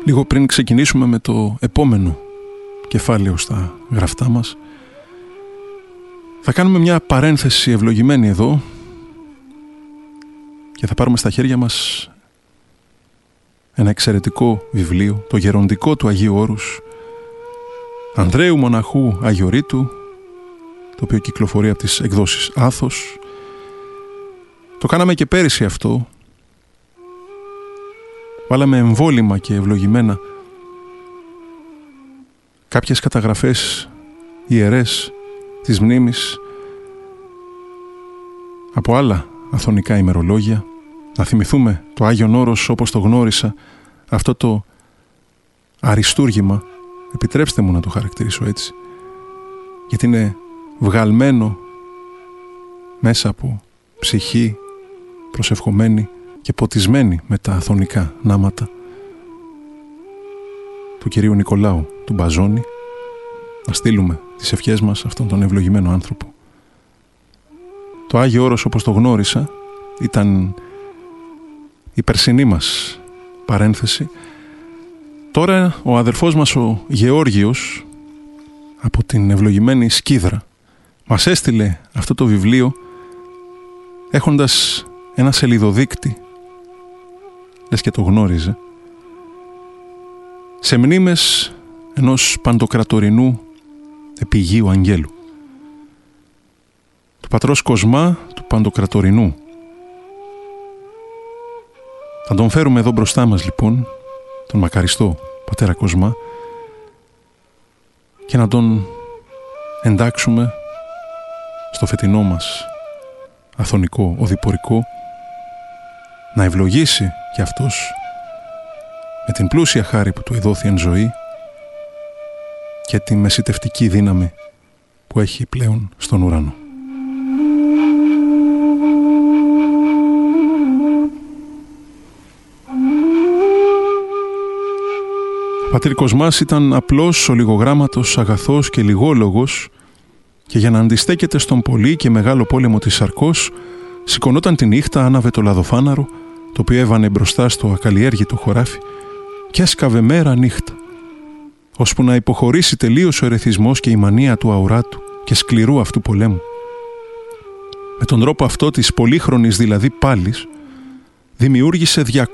Λίγο πριν ξεκινήσουμε με το επόμενο κεφάλαιο στα γραφτά μας, θα κάνουμε μια παρένθεση ευλογημένη εδώ και θα πάρουμε στα χέρια μας ένα εξαιρετικό βιβλίο, το γεροντικό του Αγίου Όρους Ανδρέου Μοναχού Αγιορείτου, το οποίο κυκλοφορεί από τις εκδόσεις Άθος. Το κάναμε και πέρυσι αυτό. Βάλαμε εμβόλυμα και ευλογημένα κάποιες καταγραφές ιερές της μνήμης από άλλα αθωνικά ημερολόγια. Να θυμηθούμε το Άγιον Όρος όπως το γνώρισα, αυτό το αριστούργημα, επιτρέψτε μου να το χαρακτηρίσω έτσι, γιατί είναι βγαλμένο μέσα από ψυχή προσευχομένη και ποτισμένη με τα αθωνικά νάματα του Κυρίου Νικολάου του Μπαζόνη. Να στείλουμε τις ευχές μας σε αυτόν τον ευλογημένο άνθρωπο. Το Άγιο Όρος όπως το γνώρισα ήταν η περσινή μας παρένθεση. Τώρα ο αδερφός μας ο Γεώργιος από την ευλογημένη Σκύδρα μας έστειλε αυτό το βιβλίο έχοντας ένα σελιδοδείκτη, λες και το γνώριζε, σε μνήμες ενός παντοκρατορινού επιγείου αγγέλου, του πατρός Κοσμά του Παντοκρατορινού. Θα τον φέρουμε εδώ μπροστά μας λοιπόν, τον μακαριστό πατέρα Κοσμά, και να τον εντάξουμε στο φετινό μας αθωνικό οδηπορικό, να ευλογήσει και αυτός με την πλούσια χάρη που του εδόθη εν ζωή και τη μεσιτευτική δύναμη που έχει πλέον στον ουρανό. Ο πατήρ Κοσμάς ήταν απλός, ολιγογράμματος, αγαθός και λιγόλογος, και για να αντιστέκεται στον πολύ και μεγάλο πόλεμο της Σαρκός σηκωνόταν τη νύχτα, άναβε το λαδοφάναρο το οποίο έβανε μπροστά στο ακαλλιέργητο χωράφι και έσκαβε μέρα νύχτα, ώσπου να υποχωρήσει τελείως ο ερεθισμός και η μανία του αουράτου και σκληρού αυτού πολέμου. Με τον τρόπο αυτό της πολύχρονης δηλαδή πάλης δημιούργησε